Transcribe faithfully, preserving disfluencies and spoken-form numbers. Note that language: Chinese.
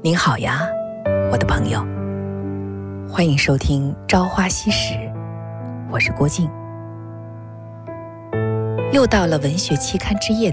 您好呀，我的朋友，欢迎收听《朝花夕拾》，我是郭静。又到了文学期刊之夜的